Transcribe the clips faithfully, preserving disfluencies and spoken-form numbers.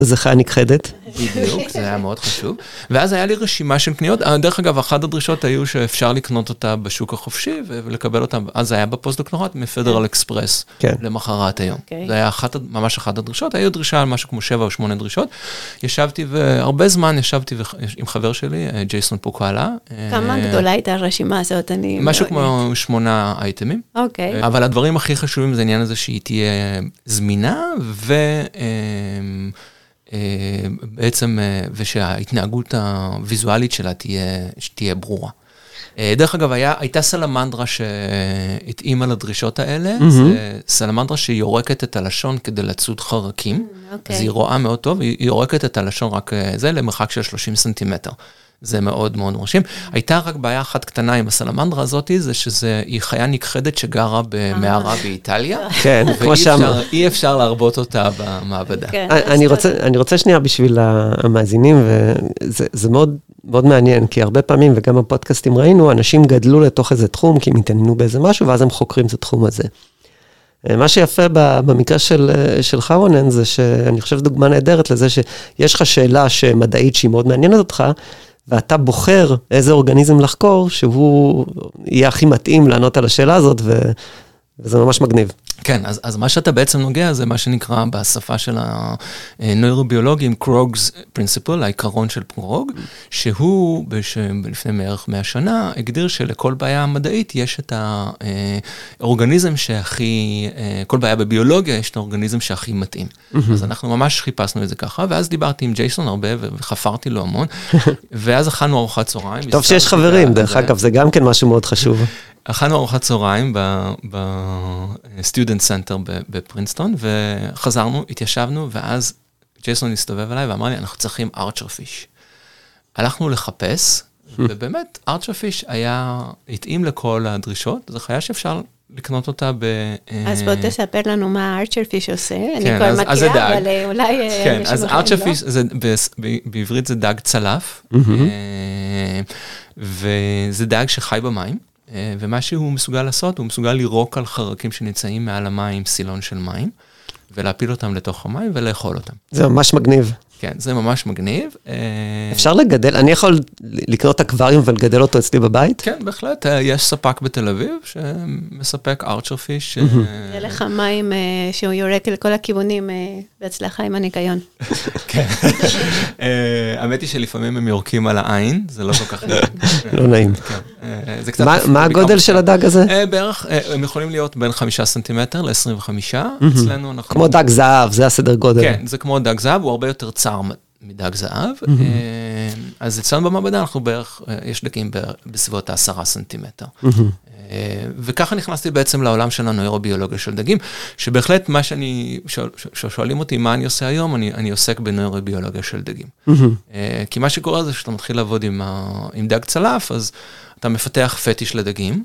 זה חיה נכחדת. בדיוק, זה היה מאוד חשוב. ואז היה לי רשימה של קניות. דרך אגב, אחת הדרישות היו שאפשר לקנות אותה בשוק החופשי, ולקבל אותה, אז זה היה בפוסט-דוקטורט, מפדרל אקספרס, למחרת היום. זה היה ממש אחת הדרישות, היו דרישה על משהו כמו שבע או שמונה דרישות. ישבתי, והרבה זמן ישבתי עם חבר שלי, ג'ייסון פוקאלה. כמה גדולה הייתה הרשימה הזאת? משהו כמו שמונה אייטמים. אוקיי. אבל הדברים הכי חשובים זה העניין הזה שהיא תהיה זמינה, ו... בעצם, ושההתנהגות הוויזואלית שלה תהיה, שתהיה ברורה. דרך אגב, היה, הייתה סלמנדרה שהתאימה לדרישות האלה, זה סלמנדרה שיורקת את הלשון כדי לצוד חרקים, אז היא רואה מאוד טוב, היא יורקת את הלשון רק זה, למרחק של שלושים סנטימטר. זה מאוד מאוד מרשים. הייתה רק בעיה אחת קטנה עם הסלמנדרה הזאת, זה שהיא חיה נכחדת שגרה במערה באיטליה, כן, כמו שם. אי אפשר להרבות אותה במעבדה. אני רוצה, אני רוצה שנייה בשביל המאזינים, וזה מאוד, מאוד מעניין, כי הרבה פעמים, וגם בפודקאסטים ראינו, אנשים גדלו לתוך איזה תחום, כי הם התעניינו באיזה משהו, ואז הם חוקרים את התחום הזה. מה שיפה במקרה של, של חרונן, זה שאני חושב דוגמה נהדרת לזה, שיש לך שאלה שמדעית שהיא מאוד מעניינת אותך, ואתה בוחר איזה אורגניזם לחקור, שהוא יהיה הכי מתאים לענות על השאלה הזאת, ו... וזה ממש מגניב. כן, אז, אז מה שאתה בעצם נוגע, זה מה שנקרא בשפה של הנוירוביולוגים, קרוג's principle, העיקרון של קרוג, שהוא, לפני מערך מאה שנה, הגדיר שלכל בעיה מדעית יש את האורגניזם שהכי, כל בעיה בביולוגיה, יש את האורגניזם שהכי מתאים. אז אנחנו ממש חיפשנו את זה ככה, ואז דיברתי עם ג'ייסון הרבה, וחפרתי לו המון, ואז אכלנו ארוחת צהריים. טוב שיש חברים, דרך אגב, זה גם כן משהו מאוד חשוב. אכלנו ארוחת צהריים בסטודנט סנטר בפרינסטון, וחזרנו, התיישבנו, ואז ג'ייסון הסתובב אליי ואמר לי, אנחנו צריכים ארצ'ר פיש. הלכנו לחפש, ובאמת ארצ'ר פיש היה, התאים לכל הדרישות, זו חיה שאפשר לקנות אותה ב... אז בוא תספר לנו מה ארצ'ר פיש עושה, אני כבר מכירה, אבל אולי... כן, אז ארצ'ר פיש, בעברית זה דג צלף, וזה דג שחי במים, ומה שהוא מסוגל לעשות, הוא מסוגל לירוק על חרקים שנמצאים מעל המים, סילון של מים, ולהפיל אותם לתוך המים ולאכול אותם. זה ממש מגניב. כן, זה ממש מגניב. אפשר לגדל, אני יכול לקנות אקווריום ולגדל אותו אצלי בבית? כן, בהחלט. יש ספק בתל אביב שמספק ארצ'ר פיש. יהיה לך מים שהוא יורק לכל הכיוונים בהצלחה עם הניקיון. כן. האמת היא שלפעמים הם יורקים על העין, זה לא כל כך נעים. לא נעים. מה הגודל של הדג הזה? בערך, הם יכולים להיות בין חמישה סנטימטר ל-עשרים וחמישה. אצלנו אנחנו... כמו דג זהב, זה הסדר גודל. כן, זה כמו דג זהב, הוא הרבה יותר צר מדג זהב. אז אצלנו במעבדה אנחנו בערך, יש דגים בסביבות העשרה סנטימטר. וככה נכנסתי בעצם לעולם של הנוירוביולוגיה של דגים, שבהחלט מה שאני, שואלים אותי מה אני עושה היום, אני, אני עוסק בנוירוביולוגיה של דגים. כי מה שקורה זה שאתה מתחיל לעבוד עם, עם דג צלף, אז אתה מפתח פטיש לדגים,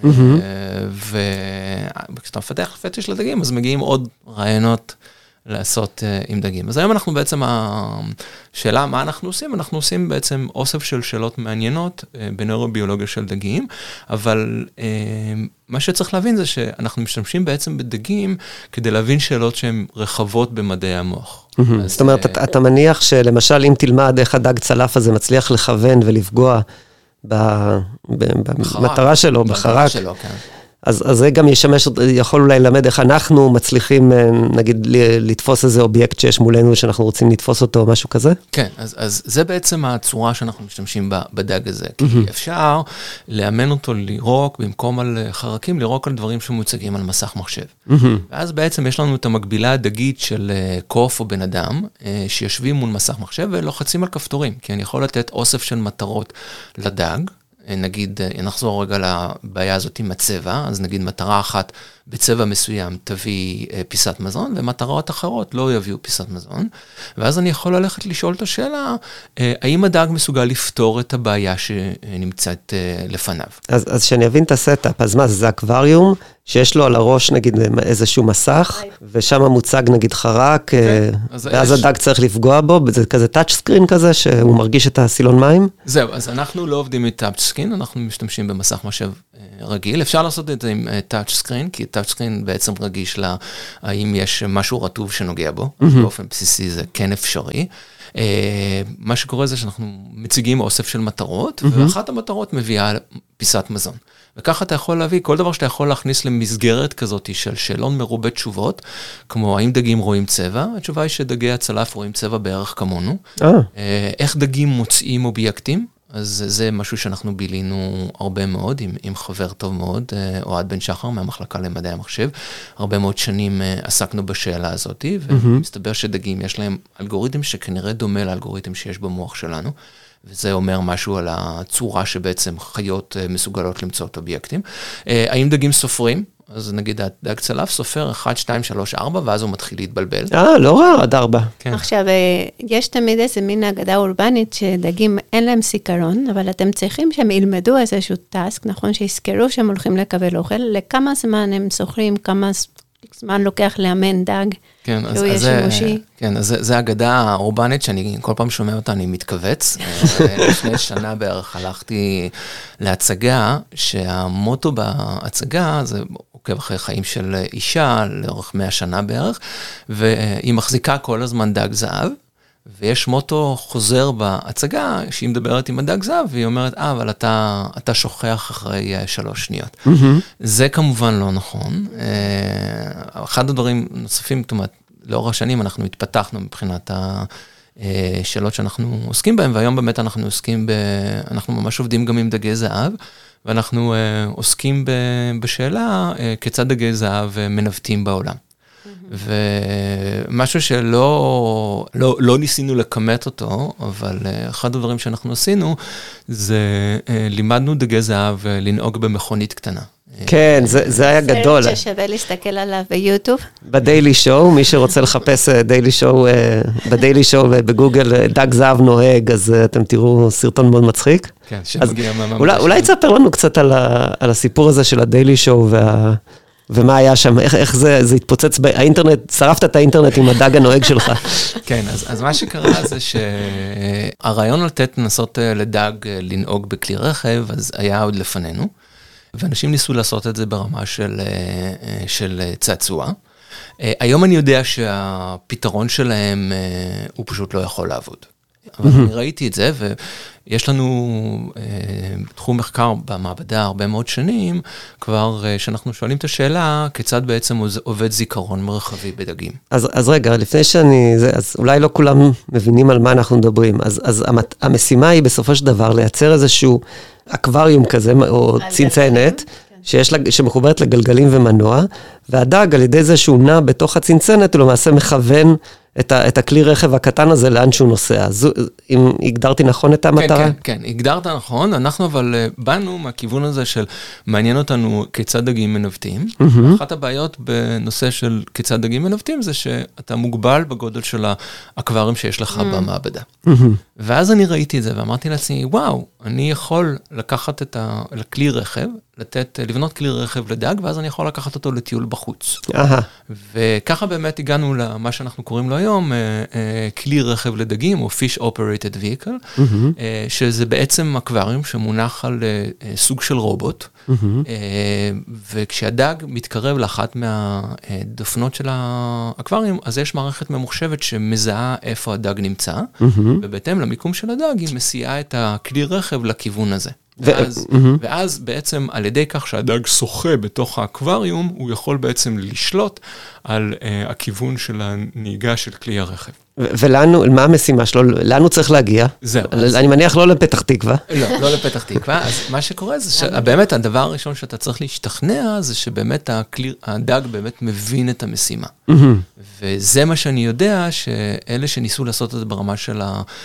וכשאתה מפתח פטיש לדגים, אז מגיעים עוד רעיונות לעשות uh, עם דגים. אז היום אנחנו בעצם, השאלה מה אנחנו עושים, אנחנו עושים בעצם אוסף של שאלות מעניינות uh, בנוירוביולוגיה של דגים, אבל uh, מה שצריך להבין זה שאנחנו משתמשים בעצם בדגים כדי להבין שאלות שהן רחבות במדעי המוח. Mm-hmm. אז, זאת אומרת, uh, אתה, אתה מניח שלמשל אם תלמד איך הדג צלף הזה מצליח לכוון ולפגוע במטרה שלו, בחרק, שלו, כן. אז, אז זה גם ישמש, יכול אולי ללמד איך אנחנו מצליחים, נגיד, לתפוס איזה אובייקט שיש מולנו, שאנחנו רוצים לתפוס אותו, או משהו כזה? כן, אז, אז זה בעצם הצורה שאנחנו משתמשים בדג הזה, כי אפשר לאמן אותו לירוק, במקום על חרקים, לירוק על דברים שמוצגים על מסך מחשב. ואז בעצם יש לנו את המקבילה הדגית של קוף או בן אדם, שיושבים מול מסך מחשב ולוחצים על כפתורים, כי אני יכול לתת אוסף של מטרות לדג, נגיד, נחזור רגע לבעיה הזאת עם הצבע, אז נגיד מטרה אחת בצבע מסוים תביא פיסת מזון, ומטרות אחרות לא יביאו פיסת מזון, ואז אני יכול ללכת לשאול את השאלה, האם הדג מסוגל לפתור את הבעיה שנמצאת לפניו. אז, אז שאני אבין את הסטאפ, אז מה, זה אקווריום שיש לו על הראש נגיד איזשהו מסך, ושם מוצג נגיד חרק, ואז הדג צריך לפגוע בו, זה כזה טאצ' סקרין כזה, שהוא מרגיש את הסילון מים? זהו, אז אנחנו לא עובדים עם טאצ' סקרין, אנחנו משתמשים במסך מחשב רגיל, אפשר לעשות את זה עם טאצ' סקרין, כי טאצ' סקרין בעצם רגיש לה, האם יש משהו רטוב שנוגע בו, באופן בסיסי זה כן אפשרי. מה שקורה זה שאנחנו מציגים אוסף של מטרות, ואחת המטרות מביאה פיסת מזון. וככה אתה יכול להביא, כל דבר שאתה יכול להכניס למסגרת כזאת של שאלון מרובה תשובות, כמו האם דגים רואים צבע? התשובה היא שדגי הצלף רואים צבע בערך כמונו. איך דגים מוצאים אובייקטים? אז זה משהו שאנחנו בילינו הרבה מאוד, עם, עם חבר טוב מאוד, אוהד בן שחר, מהמחלקה למדעי המחשב. הרבה מאוד שנים עסקנו בשאלה הזאת, ומסתבר שדגים יש להם אלגוריתם שכנראה דומה לאלגוריתם שיש במוח שלנו, וזה אומר משהו על הצורה שבעצם חיות מסוגלות למצוא את אובייקטים. האם דגים סופרים? אז נגיד, דג צלף סופר אחת, שתיים, שלוש, ארבע, ואז הוא מתחיל להתבלבל. אה, לא רע, עד ארבע. עכשיו, יש תמיד איזה מין אגדה אורבנית שדגים אין להם זיכרון, אבל אתם צריכים שהם ילמדו איזשהו טסק, נכון? שיזכרו שהם הולכים לקבל אוכל, לכמה זמן הם זוכרים, כמה זמן לוקח לאמן דג, שהוא יהיה שימושי. כן, אז זה אגדה האורבנית שאני כל פעם שומע אותה, אני מתכווץ. לפני שנה בערך הלכתי להצגה, שהמוטו בהצגה זה עוקב אחרי חיים של אישה, לאורך מאה שנה בערך, והיא מחזיקה כל הזמן דג זהב, ויש מוטו חוזר בהצגה, שהיא מדברת עם הדג זהב, והיא אומרת, אה, אבל אתה, אתה שוכח אחרי שלוש שניות. Mm-hmm. זה כמובן לא נכון. אחד הדברים נוספים, זאת אומרת, לאור השנים אנחנו התפתחנו מבחינת השאלות שאנחנו עוסקים בהן, והיום באמת אנחנו עוסקים ב... אנחנו ממש עובדים גם עם דגי זהב, ואנחנו עוסקים בשאלה כיצד דגי זהב מנווטים בעולם. ומשהו שלא לא, לא ניסינו לקמת אותו, אבל אחד הדברים שאנחנו עשינו, זה לימדנו דגי זהב לנהוג במכונית קטנה. כן, זה, זה היה גדול. סרט ששווה להסתכל עליו ביוטיוב. בדיילי שואו, מי שרוצה לחפש דיילי שואו, בדיילי שואו ובגוגל דג זהב נוהג, אז אתם תראו סרטון מאוד מצחיק. כן, שמגיע ממש. אולי, אולי תספר לנו קצת על, ה, על הסיפור הזה של הדיילי שואו וה... ומה היה שם, איך, איך זה, זה התפוצץ באינטרנט, שרפת את האינטרנט עם הדג הנוהג שלך. כן, אז, אז מה שקרה זה שהרעיון לתת לנסות לדג לנהוג בכלי רכב, אז היה עוד לפנינו, ואנשים ניסו לעשות את זה ברמה של, של צעצוע. היום אני יודע שהפתרון שלהם הוא פשוט לא יכול לעבוד. אבל אני ראיתי את זה, ויש לנו תחום מחקר במעבדה הרבה מאוד שנים, כבר שאנחנו שואלים את השאלה, כיצד בעצם עובד זיכרון מרחבי בדגים. אז, אז רגע, לפני שאני, זה, אז אולי לא כולם מבינים על מה אנחנו מדברים, אז, אז המת, המשימה היא בסופו של דבר לייצר איזשהו אקווריום כזה, או צנצנת, שיש לה, שמחוברת לגלגלים ומנוע, והדג על ידי זה שהוא נע בתוך הצנצנת, הוא למעשה מכוון את, ה, את הכלי רכב הקטן הזה לאן שהוא נוסע. אז אם הגדרתי נכון את המטרה? כן, כן, כן, הגדרת נכון. אנחנו אבל באנו מהכיוון הזה של מעניין אותנו כיצד דגים מנווטים. Mm-hmm. אחת הבעיות בנושא של כיצד דגים מנווטים זה שאתה מוגבל בגודל של האקווריום שיש לך mm-hmm. במעבדה. Mm-hmm. ואז אני ראיתי את זה ואמרתי לעצמי, וואו, אני יכול לקחת את הכלי רכב, לתת, לבנות כלי רכב לדג, ואז אני יכול לקחת אותו לטיול בחוץ. Aha. וככה באמת הגענו למה שאנחנו קוראים לו היום, כלי רכב לדגים, או Fish Operated Vehicle, mm-hmm. שזה בעצם אקווריום שמונח על סוג של רובוט, mm-hmm. וכשהדג מתקרב לאחת מהדפנות של האקווריום, אז יש מערכת ממוחשבת שמזהה איפה הדג נמצא, mm-hmm. ובהתאם למיקום של הדג, היא מסיעה את הכלי רכב לכיוון הזה. ואז, ו- ואז בעצם על ידי כך שהדג שוחה בתוך האקווריום, הוא יכול בעצם לשלוט על uh, הכיוון של הנהיגה של כלי הרכב. ו- ולנו, מה המשימה שלו? לאן הוא צריך להגיע? זהו. אז... אני מניח לא לפתח תקווה. לא, לא לפתח תקווה. אז מה שקורה זה שבאמת הדבר הראשון שאתה צריך להשתכנע, זה שבאמת הכלי, הדג באמת מבין את המשימה. וזה מה שאני יודע, שאלה שניסו לעשות את זה ברמה של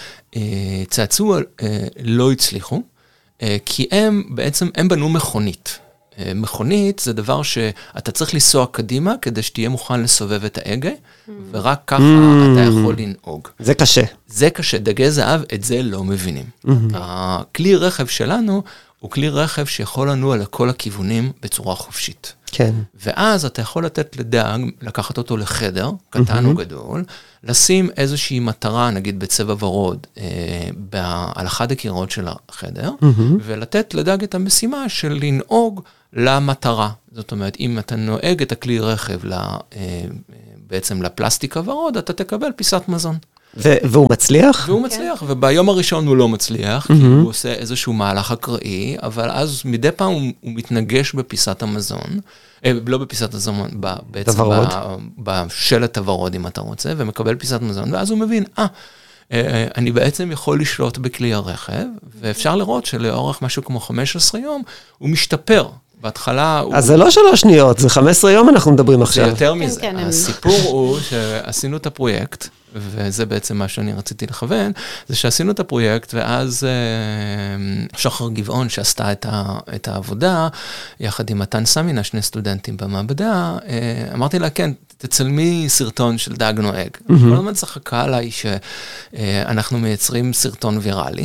הצעצוע, לא הצליחו. כי הם בעצם, הם בנו מכונית. מכונית זה דבר שאתה צריך לנסוע קדימה, כדי שתהיה מוכן לסובב את ההגה, ורק ככה אתה יכול לנהוג. זה קשה. זה קשה. דגי זהב, את זה לא מבינים. הכלי רכב שלנו, הוא כלי רכב שיכול לנוע לכל הכיוונים בצורה חופשית. כן. ואז אתה יכול לתת לדג, לקחת אותו לחדר, קטן או גדול, לשים איזושהי מטרה, נגיד בצבע ורוד, על אחד הקירות של החדר, ולתת לדג את המשימה של לנהוג למטרה. זאת אומרת, אם אתה נוהג את הכלי רכב בעצם לפלסטיק הוורוד, אתה תקבל פיסת מזון. והוא מצליח? והוא מצליח, וביום הראשון הוא לא מצליח, כי הוא עושה איזשהו מהלך אקראי, אבל אז מדי פעם הוא מתנגש בפיסת המזון, לא בפיסת המזון, בעצם בשלט הוורוד, אם אתה רוצה, ומקבל פיסת מזון, ואז הוא מבין, אה, אני בעצם יכול לשלוט בכלי הרכב, ואפשר לראות שלאורך משהו כמו חמישה עשר יום, הוא משתפר. בהתחלה... אז זה לא שלוש שניות, זה חמישה עשר יום אנחנו מדברים עכשיו. זה יותר מזה. הסיפור הוא שעשינו את הפרויקט, וזה בעצם מה שאני רציתי לכוון, זה שעשינו את הפרויקט, ואז שחר גבעון שעשתה את העבודה, יחד עם מתן סמינה, שני סטודנטים במעבדה, אמרתי לה, כן, תצלמי סרטון של דג נוהג. כל הזמן צחקה עליי שאנחנו מייצרים סרטון ויראלי,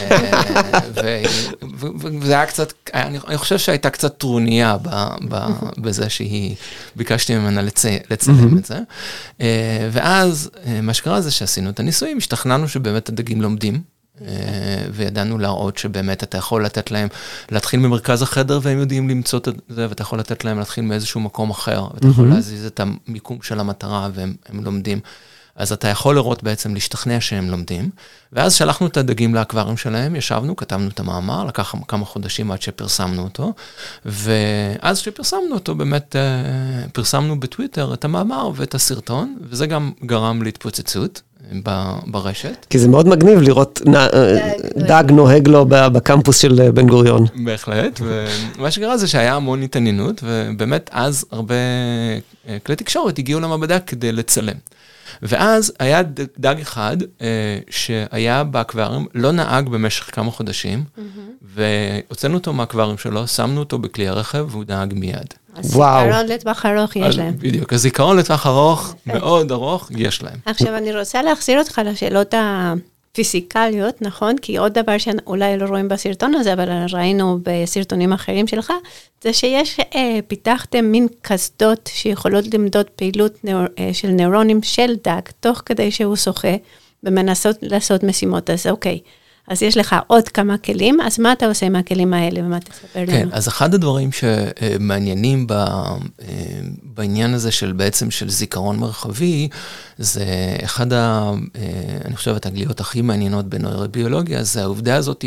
וזה היה קצת, אני חושב שהייתה קצת טרוניה בזה שהיא, ביקשתי ממנה לצלם את זה, ואז מה שקרה זה שעשינו את הניסויים, השתכנענו שבאמת הדגים לומדים, וידענו להראות שבאמת אתה יכול לתת להם, להתחיל ממרכז החדר, והם יודעים למצוא את זה, ואתה יכול לתת להם להתחיל מאיזשהו מקום אחר, ואתה יכול להזיז את המיקום של המטרה, והם לומדים. אז אתה יכול לראות בעצם, להשתכנע שהם לומדים, ואז שלחנו את הדגים לאקווריום שלהם, ישבנו, כתבנו את המאמר, לקח כמה חודשים עד שפרסמנו אותו, ואז שפרסמנו אותו, באמת פרסמנו בטוויטר את המאמר ואת הסרטון, וזה גם גרם להתפוצצות ברשת. כי זה מאוד מגניב לראות דג נוהג לו בקמפוס של בן גוריון. בהחלט, ומה שקרה זה שהיה המון התעניינות, ובאמת אז הרבה כלי תקשורת הגיעו למעבדה כדי לצלם. ואז היה דג אחד שהיה באקווריום, לא נהג במשך כמה חודשים, והוצאנו אותו מהאקווריום שלו, שמנו אותו בכלי הרכב, והוא נהג מיד. הזיכרון לטווח ארוך יש להם. בדיוק, הזיכרון לטווח ארוך, מאוד ארוך, יש להם. עכשיו אני רוצה להחזיר אותך לשאלות הפיזיקליות, נכון? כי עוד דבר שאולי לא רואים בסרטון הזה, אבל ראינו בסרטונים אחרים שלך, זה שיש, פיתחתם מין קסדות שיכולות למדוד פעילות של נוירונים של דג, תוך כדי שהוא שוחה, ומנסות לעשות משימות. אז אוקיי, אז יש לך עוד כמה כלים, אז מה אתה עושה עם הכלים האלה, ומה תספר לנו? כן, אז אחד הדברים שמעניינים בעניין הזה של בעצם של זיכרון מרחבי, זה אחד ה... אני חושב את הגליות הכי מעניינות בנוירוביולוגיה, זה העובדה הזאת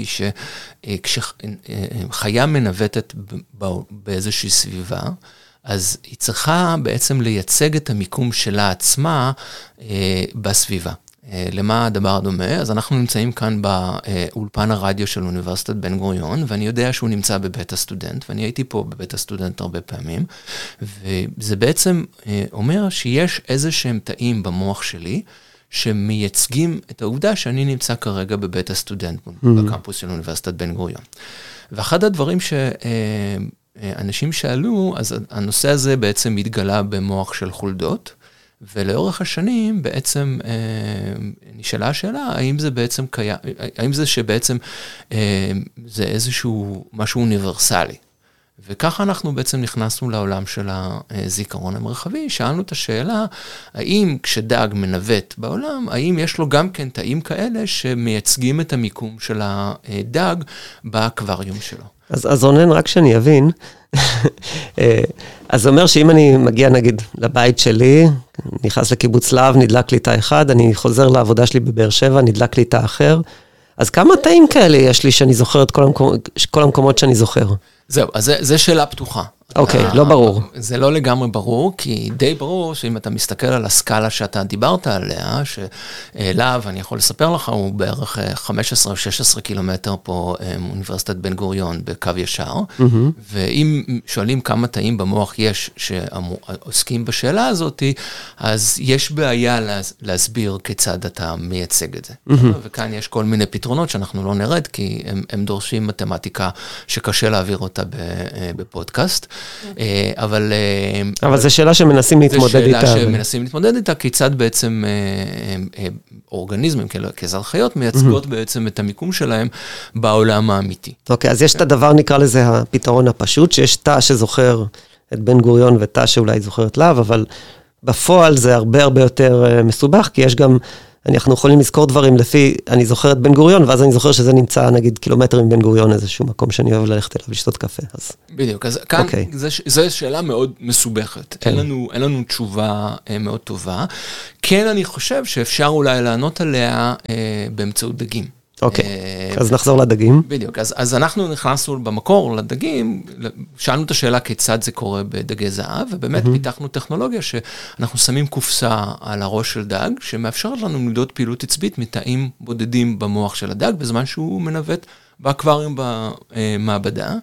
שכשחיה מנווטת באיזושהי סביבה, אז היא צריכה בעצם לייצג את המיקום שלה עצמה בסביבה. למה הדבר דומה? אז אנחנו נמצאים כאן באולפן הרדיו של אוניברסיטת בן גוריון, ואני יודע שהוא נמצא בבית הסטודנט, ואני הייתי פה בבית הסטודנט הרבה פעמים, וזה בעצם אומר שיש איזה שהם תאים במוח שלי, שמייצגים את העובדה שאני נמצא כרגע בבית הסטודנט, בקמפוס של אוניברסיטת בן גוריון. ואחד הדברים שאנשים שאלו, אז הנושא הזה בעצם מתגלה במוח של חולדות, ולאורך השנים בעצם אה, נשאלה השאלה, האם זה בעצם קיים, האם זה שבעצם אה, זה איזשהו משהו אוניברסלי. וככה אנחנו בעצם נכנסנו לעולם של הזיכרון המרחבי, שאלנו את השאלה, האם כשדג מנווט בעולם, האם יש לו גם כן תאים כאלה שמייצגים את המיקום של הדג באקווריום שלו. אז, אז רונן, רק שאני אבין, אז זה אומר שאם אני מגיע נגיד לבית שלי, נכנס לקיבוץ להב, נדלק לי תא אחד, אני חוזר לעבודה שלי בבאר שבע, נדלק לי תא אחר, אז כמה תאים כאלה יש לי שאני זוכר את כל, המקומ... כל המקומות שאני זוכר? זהו, אז זה, זה שאלה פתוחה. אוקיי, לא ברור. זה לא לגמרי ברור, כי די ברור שאם אתה מסתכל על הסקאלה שאתה דיברת עליה, שלהב, אני יכול לספר לך, הוא בערך חמש עשרה או שש עשרה קילומטר פה מאוניברסיטת בן גוריון בקו ישר, ואם שואלים כמה תאים במוח יש שעוסקים בשאלה הזאת, אז יש בעיה להסביר כיצד אתה מייצג את זה. וכאן יש כל מיני פתרונות שאנחנו לא נרד, כי הם דורשים מתמטיקה שקשה להעביר אותה בפודקאסט, אבל... אבל זו שאלה שמנסים להתמודד איתה. זו שאלה שמנסים להתמודד איתה, כיצד בעצם אורגניזמים, כיצד חיות, מייצגות בעצם את המיקום שלהם בעולם האמיתי. אוקיי, אז יש את הדבר, נקרא לזה הפתרון הפשוט, שיש תא שזוכר את בן גוריון ותא שאולי זוכר את להב, אבל בפועל זה הרבה הרבה יותר מסובך, כי יש גם, אנחנו יכולים לזכור דברים לפי, אני זוכר את בן גוריון, ואז אני זוכר שזה נמצא נגיד קילומטרים בן גוריון, איזשהו מקום שאני אוהב ללכת אליו לשתות קפה. אז... בדיוק, אז כאן okay. זה, זה שאלה מאוד מסובכת, כן. אין, לנו, אין לנו תשובה אה, מאוד טובה, כן אני חושב שאפשר אולי לענות עליה אה, באמצעות דגים. אוקיי, אז נחזור לדגים. בדיוק, אז, אז אנחנו נכנסנו במקור לדגים, שאלנו את השאלה כיצד זה קורה בדגי זהב, ובאמת פיתחנו טכנולוגיה שאנחנו שמים קופסה על הראש של דג, שמאפשרת לנו למדוד פעילות עצבית מתאים בודדים במוח של הדג, בזמן שהוא מנווט באקווריום במעבדה,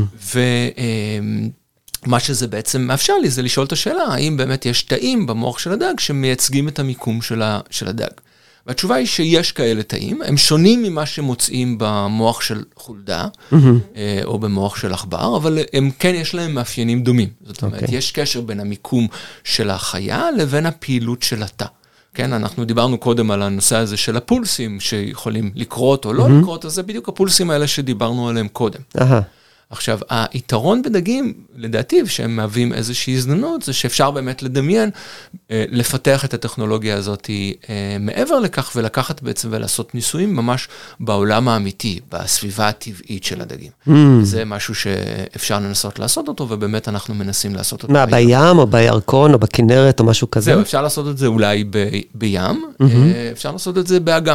ומה שזה בעצם מאפשר לי זה לשאול את השאלה, האם באמת יש תאים במוח של הדג שמייצגים את המיקום של הדג. והתשובה היא שיש כאלה תאים, הם שונים ממה שמוצאים במוח של חולדה, או במוח של עכבר, אבל הם כן יש להם מאפיינים דומים. זאת אומרת, יש קשר בין המיקום של החיה לבין הפעילות של התא. כן, אנחנו דיברנו קודם על הנושא הזה של הפולסים, שיכולים לקרות או לא לקרות, אז זה בדיוק הפולסים האלה שדיברנו עליהם קודם. עכשיו, היתרון בדגים, לדעתי, שהם מהווים איזושהי הזדמנות, זה שאפשר באמת לדמיין, לפתח את הטכנולוגיה הזאת מעבר לכך, ולקחת בעצם ולעשות ניסויים ממש בעולם האמיתי, בסביבה הטבעית של הדגים. זה משהו שאפשר לנסות לעשות אותו, ובאמת אנחנו מנסים לעשות אותו. מה, בים או בירקון או בכנרת או משהו כזה? זהו, אפשר לעשות את זה אולי בים, אפשר לעשות את זה באגם.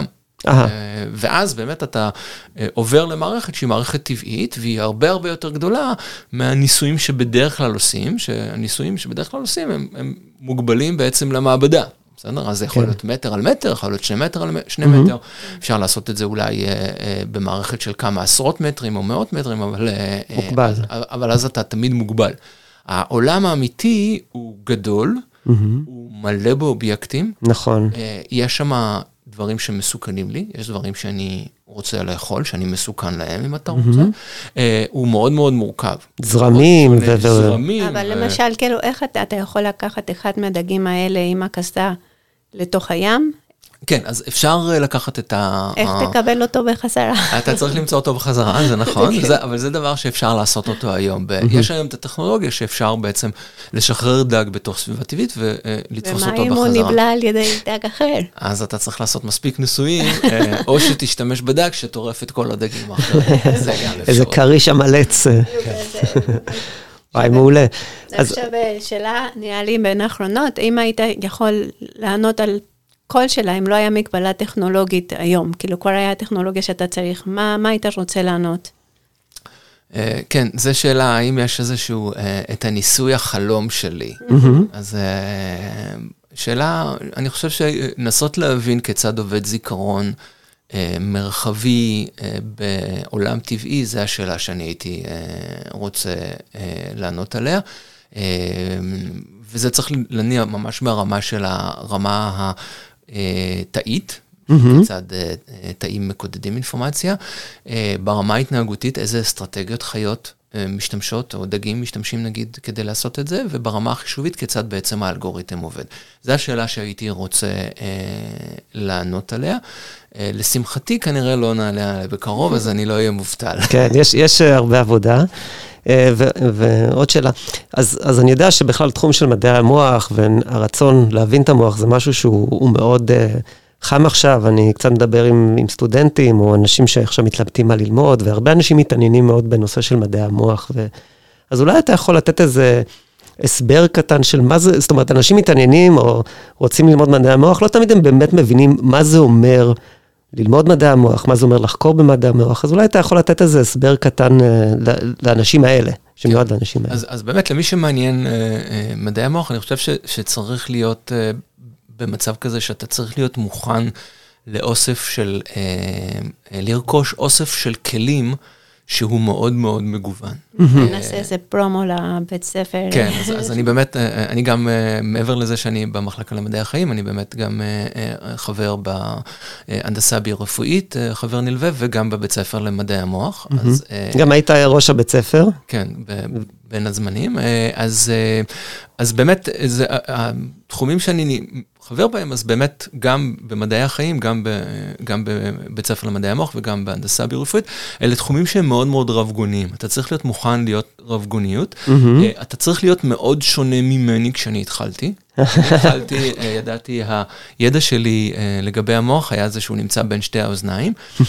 ואז באמת אתה עובר למערכת שהיא מערכת טבעית, והיא הרבה הרבה יותר גדולה מהניסויים שבדרך כלל עושים, שהניסויים שבדרך כלל עושים הם, הם מוגבלים בעצם למעבדה. בסדר? אז זה יכול להיות מטר על מטר, יכול להיות שני מטר על שני מטר. אפשר לעשות את זה אולי במערכת של כמה עשרות מטרים או מאות מטרים, אבל, מוגבל. אבל אז אתה תמיד מוגבל. העולם האמיתי הוא גדול, הוא מלא באובייקטים. נכון. יש שם דברים שמסוכנים לי, יש דברים שאני רוצה לאכול, שאני מסוכן להם, אם אתה רוצה. הוא מאוד מאוד מורכב. זרמים. אבל למשל, כאילו, איך אתה יכול לקחת אחד מהדגים האלה עם הקסדה לתוך הים? כן, אז אפשר לקחת את ה... איך תקבל אותו בחזרה? אתה צריך למצוא אותו בחזרה, זה נכון, אבל זה דבר שאפשר לעשות אותו היום. יש היום את הטכנולוגיה שאפשר בעצם לשחרר דג בתוך סביבה טבעית ולתפוס אותו בחזרה. ומה אם הוא נבלע על ידי דג אחר? אז אתה צריך לעשות מספיק ניסויים, או שתשתמש בדג שטורף את כל הדגים האחרים. איזה קריש המלץ. וואי, מעולה. עכשיו שאלה, נראה לי בין האחרונות, אם היית יכול לענות על כל שלה, אם לא היה מגבלה טכנולוגית היום, כאילו כבר היה טכנולוגיה שאתה צריך, מה, מה היית רוצה לענות? כן, זו שאלה, האם יש איזשהו, את הניסוי החלום שלי. אז שאלה, אני חושב שנסות להבין כיצד עובד זיכרון מרחבי בעולם טבעי, זו השאלה שאני הייתי רוצה לענות עליה. וזה צריך להניע ממש מהרמה של הרמה התאית, כיצד תאים מקודדים אינפורמציה, ברמה ההתנהגותית, איזה אסטרטגיות חיות משתמשות, או דגים משתמשים נגיד כדי לעשות את זה, וברמה החישובית, כיצד בעצם האלגוריתם עובד. זו השאלה שהייתי רוצה לענות עליה. לשמחתי כנראה לא נעלה בקרוב, אז אני לא אהיה מובטל. כן, יש, יש הרבה עבודה. ו- ועוד שאלה, אז, אז אני יודע שבכלל תחום של מדעי המוח והרצון להבין את המוח זה משהו שהוא מאוד uh, חם עכשיו, אני קצת מדבר עם, עם סטודנטים או אנשים שעכשיו מתלבטים מה ללמוד, והרבה אנשים מתעניינים מאוד בנושא של מדעי המוח, ו... אז אולי אתה יכול לתת איזה הסבר קטן של מה זה, זאת אומרת, אנשים מתעניינים או רוצים ללמוד מדעי המוח, לא תמיד הם באמת מבינים מה זה אומר ללמוד מדעי המוח, מה זה אומר לחקור במדעי המוח, אז אולי אתה יכול לתת איזה הסבר קטן לאנשים האלה, שמיועד לאנשים האלה. אז, אז באמת, למי שמעניין מדעי המוח, אני חושב ש, שצריך להיות במצב כזה, שאתה צריך להיות מוכן לאוסף של, לרכוש אוסף של כלים, שהוא מאוד מאוד מגוון. נעשה איזה פרומו לבית ספר. כן, אז, אז אני באמת, אני גם, מעבר לזה שאני במחלקה למדעי החיים, אני באמת גם חבר בהנדסה ביו-רפואית, חבר נלווה, וגם בבית ספר למדעי המוח. אז, גם היית ראש הבית ספר? כן, בין הזמנים. אז, אז באמת, זה, התחומים שאני חבר בהם, אז באמת גם במדעי החיים, גם, ב, גם בבית ספר למדעי המוח וגם בהנדסה ביו-רפואית, אלה תחומים שהם מאוד מאוד רב-גוניים. אתה צריך להיות מוכן להיות רב-גוניות. Mm-hmm. אתה צריך להיות מאוד שונה ממני כשאני התחלתי. התחלתי, ידעתי, הידע שלי לגבי המוח היה זה שהוא נמצא בין שתי האוזניים,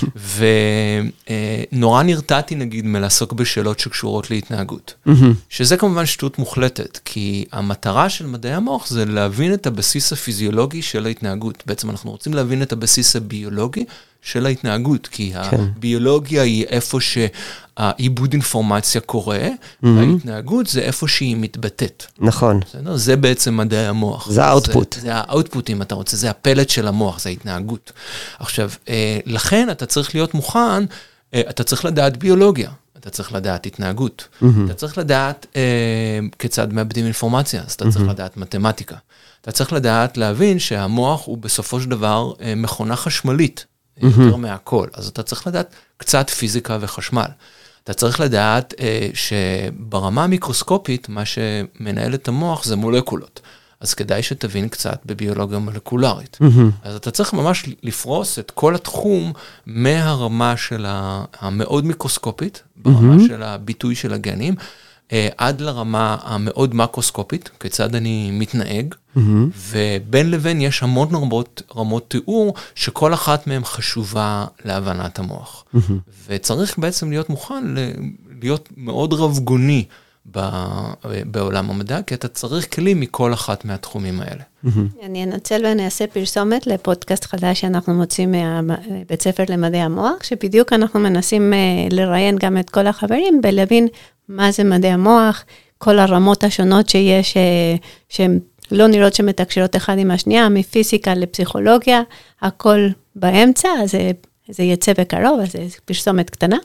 ונורא נרתעתי נגיד מלעסוק בשאלות שקשורות להתנהגות. שזה כמובן שטות מוחלטת, כי המטרה של מדעי המוח זה להבין את הבסיס הפיזיולוגי של ההתנהגות. בעצם אנחנו רוצים להבין את הבסיס הביולוגי של ההתנהגות, כי הביולוגיה היא איפה שהעיבוד אינפורמציה קורה, וההתנהגות זה איפה שהיא מתבטאת. נכון. זה בעצם מדעי המוח. זה האוטפוט. זה האוטפוט, אם אתה רוצה, זה הפלט של המוח, זה ההתנהגות. עכשיו, לכן אתה צריך להיות מוכן, אתה צריך לדעת ביולוגיה, אתה צריך לדעת התנהגות, אתה צריך לדעת כיצד מאבדים אינפורמציה, אז אתה צריך לדעת מתמטיקה. אתה צריך לדעת להבין שהמוח הוא בסופו של דבר מכונה חשמלית, יותר מהכל. אז אתה צריך לדעת קצת פיזיקה וחשמל. אתה צריך לדעת אה, שברמה המיקרוסקופית, מה שמנהל את המוח זה מולקולות. אז כדאי שתבין קצת בביולוגיה מולקולרית. אז אתה צריך ממש לפרוס את כל התחום מהרמה של המאוד מיקרוסקופית, ברמה של הביטוי של הגנים, עד לרמה המאוד מקרוסקופית, כיצד אני מתנהג, ובין לבין יש המון רמות, רמות תיאור, שכל אחת מהן חשובה להבנת המוח. וצריך בעצם להיות מוכן להיות מאוד רבגוני בעולם המדע, כי אתה צריך כלים מכל אחת מהתחומים האלה. אני אנצל ואני אעשה פרסומת לפודקאסט חדש שאנחנו מוצאים מבית ספר למדעי המוח, שבדיוק אנחנו מנסים לראיין גם את כל החברים, ולהבין מה זה מדעי המוח, כל הרמות השונות שיש, שהן לא נראות שמתקשרות אחד עם השנייה, מפיזיקה לפסיכולוגיה, הכל באמצע, אז זה יצא בקרוב, אז זה פרסומת קטנה.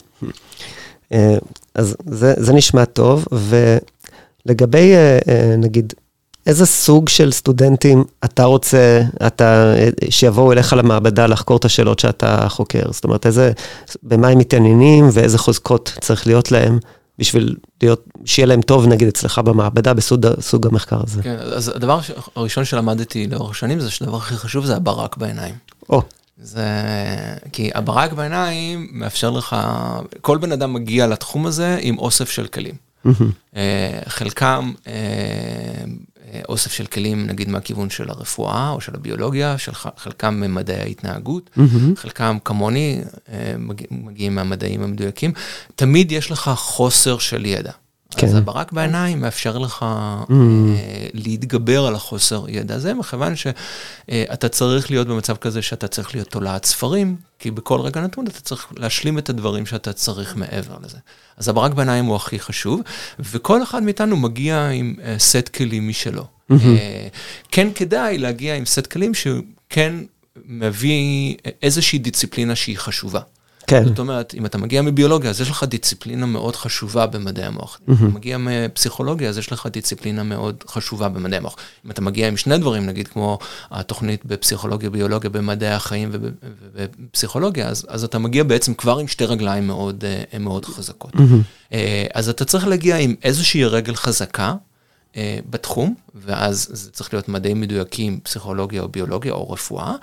אז זה, זה נשמע טוב, ולגבי, נגיד, איזה סוג של סטודנטים אתה רוצה, אתה, שיבואו אליך למעבדה לחקור את השאלות שאתה חוקר? זאת אומרת, איזה, במה הם מתעניינים ואיזה חוזקות צריך להיות להם, בשביל להיות, שיהיה להם טוב, נגיד, אצלך במעבדה, בסוג סוג המחקר הזה. כן, אז הדבר הראשון שלמדתי לאורך שנים, זה שהדבר הכי חשוב זה הברק בעיניים. או. זה, כי הברק בעיניים מאפשר לך, כל בן אדם מגיע לתחום הזה עם אוסף של כלים. חלקם אוסף של כלים, נגיד מהכיוון של הרפואה או של הביולוגיה, חלקם ממדעי ההתנהגות, חלקם כמוני מגיעים מהמדעים המדויקים. תמיד יש לך חוסר של ידע. אז הברק בעיניים מאפשר לך להתגבר על החוסר ידע הזה, מכיוון שאתה צריך להיות במצב כזה שאתה צריך להיות תולעת ספרים, כי בכל רגע נתון אתה צריך להשלים את הדברים שאתה צריך מעבר לזה. אז הברק בעיניים הוא הכי חשוב, וכל אחד מאיתנו מגיע עם סט כלים משלו. כן כדאי להגיע עם סט כלים שכן מביא איזושהי דיסציפלינה שהיא חשובה. כן. זאת אומרת, אם אתה מגיע מביולוגיה, אז יש לך דיסציפלינה מאוד חשובה במדעי המוח. אם אתה מגיע מפסיכולוגיה, אז יש לך דיסציפלינה מאוד חשובה במדעי המוח. אם אתה מגיע עם שני דברים, נגיד כמו התוכנית בפסיכולוגיה, ביולוגיה, במדעי החיים ובפסיכולוגיה, אז, אז אתה מגיע בעצם כבר עם שתי רגליים מאוד, מאוד חזקות. אז אתה צריך להגיע עם איזושהי רגל חזקה, בתחום, ואז זה צריך להיות מדעים מדויקים, פסיכולוגיה או ביולוגיה או רפואה,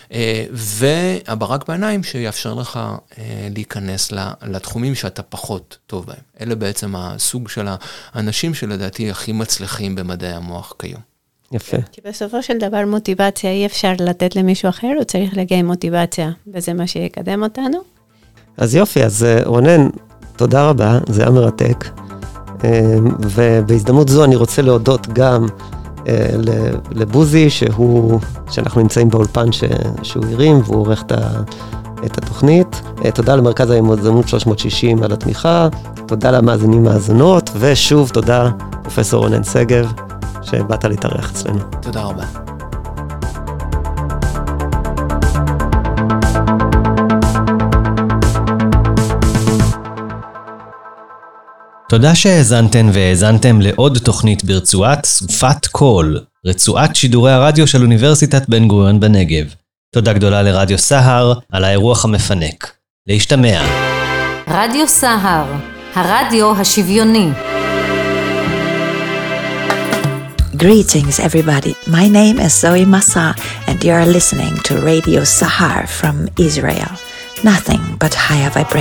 והברק בעיניים שיאפשר לך להיכנס לתחומים שאתה פחות טוב בהם. אלה בעצם הסוג של האנשים שלדעתי הכי מצליחים במדעי המוח כיום. יפה. כי בסופו של דבר מוטיבציה אי אפשר לתת למישהו אחר, הוא צריך להגיע עם מוטיבציה, וזה מה שיקדם אותנו. אז יופי, אז רונן, תודה רבה, זה היה מרתק. ובהזדמנות זו אני רוצה להודות גם לבוזי, שהוא, שאנחנו נמצאים באולפן שהוא הרים, והוא עורך את התוכנית. תודה למרכז היזמות שלוש מאות שישים על התמיכה, תודה למאזינים מאזינות, ושוב תודה פרופסור רונן שגב, שבאת להתארח אצלנו. תודה רבה. תודה שהאזנתן והאזנתם לעוד תוכנית ברצועת סופת קול, רצועת שידורי הרדיו של אוניברסיטת בן גוריון בנגב. תודה גדולה לרדיו סהר על האירוח המפנק. להשתמע. רדיו סהר, הרדיו השוויוני. Greetings everybody, my name is Zoe Massa and you are listening to Radio Sahar from Israel. Nothing but higher vibration.